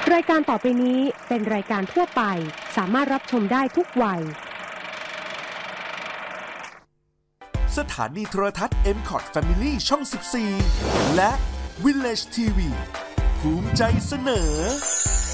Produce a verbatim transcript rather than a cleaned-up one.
รายการต่อไปนี้เป็นรายการทั่วไปสามารถรับชมได้ทุกวัยสถานีโทรทัศน์ เอ็ม คอท Family ช่องสิบสี่และ Village ที วี ภูมิใจเสนอ